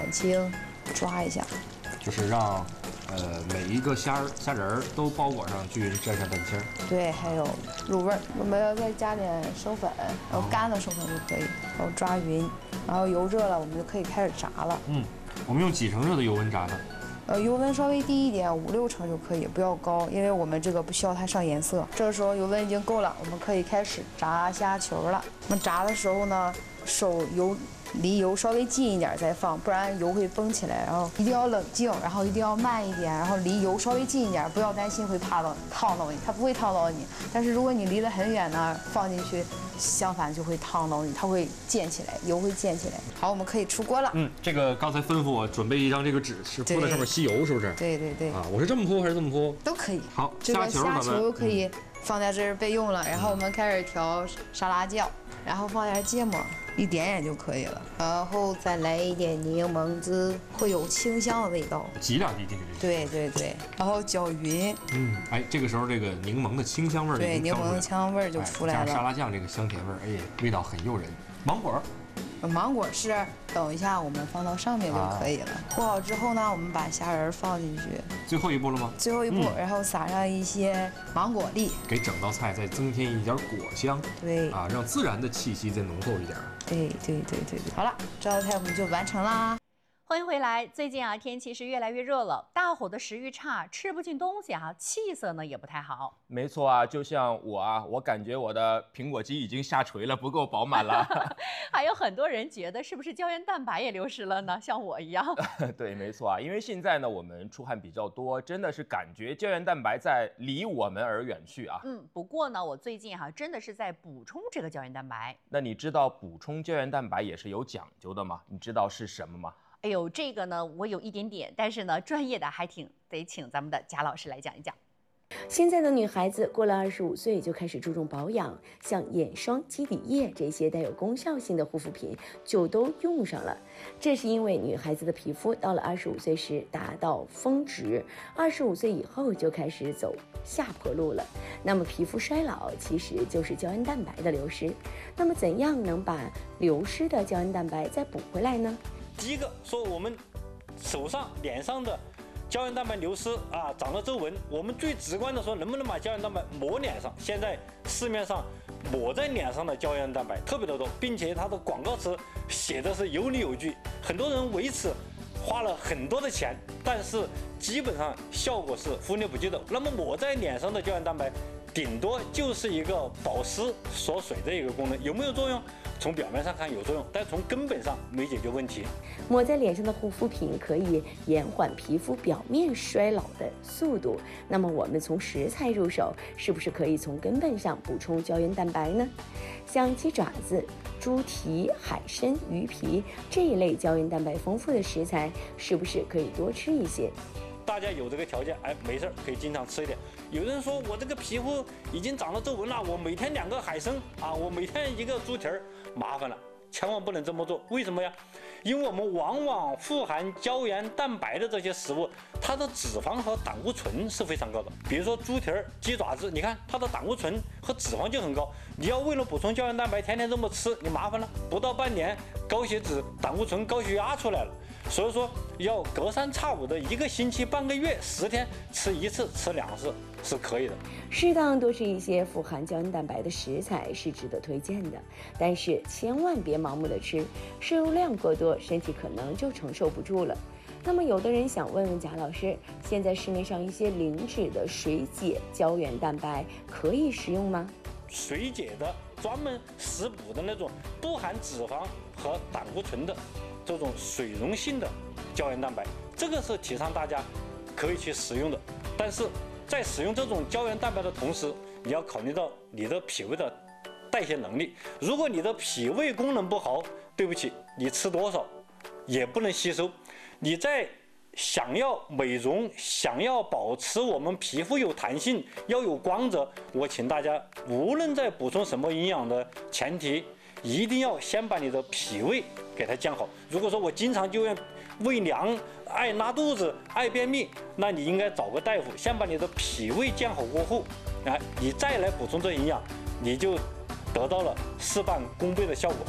轻抓一下， 就是让每一个虾仁儿都包裹上均匀，沾上蛋清。对， 还有入味儿。我们要再加点生粉，然后干的生粉就可以，然后抓匀，然后油热了，我们就可以开始炸了。 我们用几成热的油温炸的？ 油温稍微低一点，5、6成就可以，不要高，因为我们这个不需要它上颜色。这个时候油温已经够了，我们可以开始炸虾球了。我们炸的时候呢，手离油稍微近一点再放，不然油会崩起来。然后一定要冷静，然后一定要慢一点，然后离油稍微近一点，不要担心会烫到你，它不会烫到你。但是如果你离得很远呢，放进去，相反就会烫到你，它会溅起来，油会溅起来。好，我们可以出锅了。 这个刚才吩咐我准备一张这个纸，是铺在上面吸油，是不是？ 对。 啊，我是这么铺还是这么铺？ 都可以。 好， 这个虾球可以放在这儿备用了。然后我们开始调沙拉酱，然后放点芥末，一点点就可以了。然后再来一点柠檬汁，会有清香的味道。 挤2滴进去。 对。然后搅匀。 这个时候这个柠檬的清香味儿， 对，柠檬的香味儿就出来了。 加沙拉酱这个香甜味儿，味道很诱人。 芒果是等一下我们放到上面就可以了。和好之后呢，我们把虾仁放进去。 最后一步了吗？ 最后一步，然后撒上一些芒果粒， 给整道菜再增添一点果香。 对啊，让自然的气息再浓厚一点。 对。好了，这道菜我们就完成啦。 欢迎回来。最近天气是越来越热了，大伙的食欲差，吃不进东西气色呢也不太好。 没错就像我感觉我的苹果肌已经下垂了，不够饱满了。 还有很多人觉得是不是胶原蛋白也流失了呢？像我一样。 对，没错因为现在呢我们出汗比较多，真的是感觉胶原蛋白在离我们而远去不过呢，我最近真的是在补充这个胶原蛋白。 那你知道补充胶原蛋白也是有讲究的吗？你知道是什么吗？ 哎呦，这个呢我有一点点，但是呢专业的还得请咱们的贾老师来讲一讲。 现在的女孩子过了25岁就开始注重保养，像眼霜、基底液这些带有功效性的护肤品就都用上了。这是因为女孩子的皮肤到了25岁时达到峰值，25岁以后就开始走下坡路了。那么皮肤衰老其实就是胶原蛋白的流失。那么怎样能把流失的胶原蛋白再补回来呢？ 第一个说我们手上、脸上的胶原蛋白流失长了皱纹，我们最直观的说，能不能把胶原蛋白抹脸上？现在市面上抹在脸上的胶原蛋白特别的多，并且它的广告词写的是有理有据，很多人为此花了很多的钱，但是基本上效果是忽略不计的。那么抹在脸上的胶原蛋白，顶多就是一个保湿锁水的一个功能，有没有作用？从表面上看有作用，但从根本上没解决问题。 抹在脸上的护肤品可以延缓皮肤表面衰老的速度。那么我们从食材入手，是不是可以从根本上补充胶原蛋白呢？像鸡爪子、猪蹄、海参、鱼皮这一类胶原蛋白丰富的食材，是不是可以多吃一些？ 大家有这个条件，没事可以经常吃一点。有人说我这个皮肤已经长了皱纹了，我每天2个海参我每天1个猪蹄儿，麻烦了，千万不能这么做。为什么呀？因为我们往往富含胶原蛋白的这些食物，它的脂肪和胆固醇是非常高的。比如说猪蹄儿、鸡爪子，你看它的胆固醇和脂肪就很高。你要为了补充胶原蛋白，天天这么吃，你麻烦了，不到半年，高血脂、胆固醇、高血压出来了。所以说要隔3差5的1个星期、半个月、10天吃1次、吃2次是可以的。 适当多吃一些富含胶原蛋白的食材是值得推荐的，但是千万别盲目的吃，摄入量过多，身体可能就承受不住了。那么有的人想问问贾老师，现在市面上一些零脂的水解胶原蛋白可以食用吗？ 水解的专门食补的那种不含脂肪和胆固醇的这种水溶性的胶原蛋白，这个是提倡大家可以去使用的。但是在使用这种胶原蛋白的同时，你要考虑到你的脾胃的代谢能力。如果你的脾胃功能不好，对不起，你吃多少也不能吸收。你在想要美容、想要保持我们皮肤有弹性、要有光泽，我请大家无论在补充什么营养的前提，一定要先把你的脾胃给它降好。如果说我经常就愿胃凉、爱拉肚子、爱便秘，那你应该找个大夫，先把你的脾胃降好过后，你再来补充这营养，你就得到了事半功倍的效果。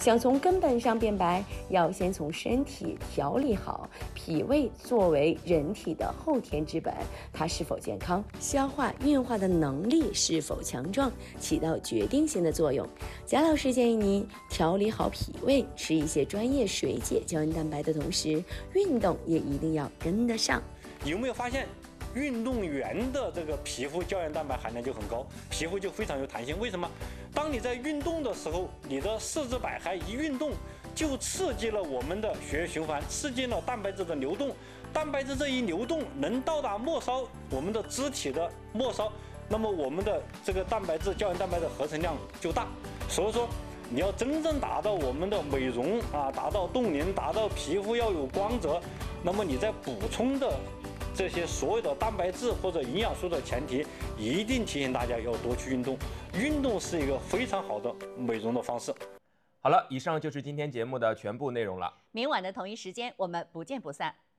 想从根本上变白，要先从身体调理好。脾胃作为人体的后天之本，它是否健康，消化运化的能力是否强壮，起到决定性的作用。贾老师建议您调理好脾胃，吃一些专业水解胶原蛋白的同时，运动也一定要跟得上。 有没有发现？运动员的这个皮肤胶原蛋白含量就很高，皮肤就非常有弹性。为什么？当你在运动的时候，你的四肢百骸一运动，就刺激了我们的血液循环，刺激了蛋白质的流动。蛋白质这一流动，能到达末梢，我们的肢体的末梢，那么我们的这个蛋白质胶原蛋白的合成量就大。所以说，你要真正达到我们的美容啊，达到冻龄，达到皮肤要有光泽，那么你在补充的这些所有的蛋白质或者营养素的前提，一定提醒大家要多去运动。运动是一个非常好的美容的方式。 好了，以上就是今天节目的全部内容了。 明晚的同一时间，我们不见不散。